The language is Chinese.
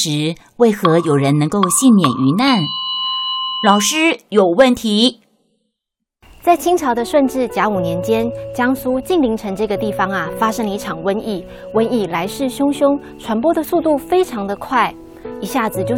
时，为何有人能够幸免于难？老师有问题。 在清朝的顺治甲午年间，江苏晋陵城这个地方发生了一场瘟疫，瘟疫来势汹汹，传播的速度非常的快，一下子就